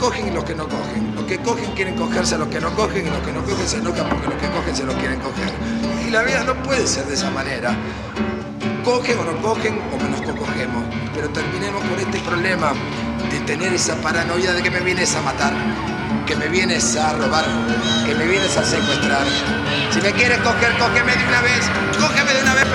cogen y los que no cogen. Los que cogen quieren cogerse a los que no cogen y los que no cogen se enojan porque los que cogen se los quieren coger. Y la vida no puede ser de esa manera. Cogen o no cogen o nos cogemos. Pero terminemos con este problema de tener esa paranoia de que me vienes a matar, que me vienes a robar, que me vienes a secuestrar. Si me quieres coger, cógeme de una vez, cógeme de una vez.